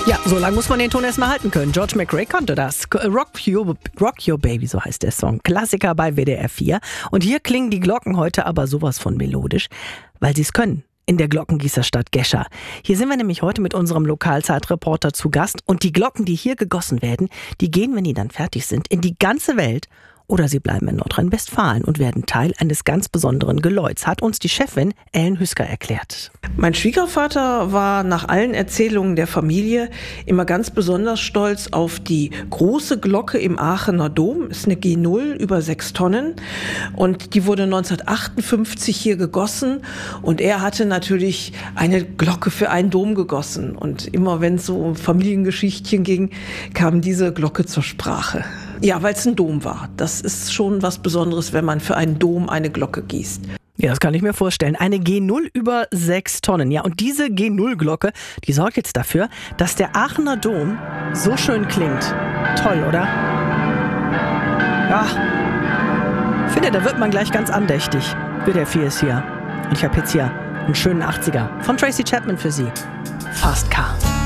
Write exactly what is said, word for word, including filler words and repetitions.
Ja, so lange muss man den Ton erstmal halten können. George McRae konnte das. Rock Your, Rock Your Baby, so heißt der Song. Klassiker bei W D R vier. Und hier klingen die Glocken heute aber sowas von melodisch, weil sie es können. In der Glockengießerstadt Gescher. Hier sind wir nämlich heute mit unserem Lokalzeitreporter zu Gast. Und die Glocken, die hier gegossen werden, die gehen, wenn die dann fertig sind, in die ganze Welt. Oder sie bleiben in Nordrhein-Westfalen und werden Teil eines ganz besonderen Geläuts, hat uns die Chefin Ellen Hüsker erklärt. Mein Schwiegervater war nach allen Erzählungen der Familie immer ganz besonders stolz auf die große Glocke im Aachener Dom. Ist eine G null über sechs Tonnen und die wurde neunzehnhundertachtundfünfzig hier gegossen und er hatte natürlich eine Glocke für einen Dom gegossen und immer wenn es so um Familiengeschichtchen ging, kam diese Glocke zur Sprache. Ja, weil es ein Dom war. Das ist schon was Besonderes, wenn man für einen Dom eine Glocke gießt. Ja, das kann ich mir vorstellen. Eine G null über sechs Tonnen. Ja, und diese G null Glocke, die sorgt jetzt dafür, dass der Aachener Dom so schön klingt. Toll, oder? Ja, ich finde, da wird man gleich ganz andächtig. W D R vier ist hier. Und ich habe jetzt hier einen schönen achtziger von Tracy Chapman für Sie. Fast Car.